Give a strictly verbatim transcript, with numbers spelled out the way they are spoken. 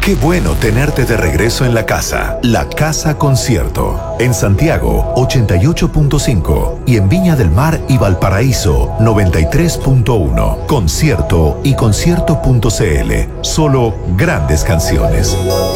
Qué bueno tenerte de regreso en la casa. La Casa Concierto. En Santiago, ochenta y ocho punto cinco. Y en Viña del Mar y Valparaíso, noventa y tres punto uno. Concierto y concierto punto cl. Solo grandes canciones.